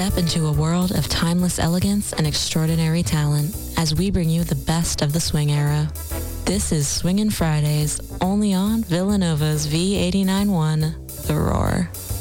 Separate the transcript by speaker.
Speaker 1: Step into a world of timeless elegance and extraordinary talent as we bring you the best of the swing era. This is Swingin' Fridays, only on Villanova's V89.1, The Roar.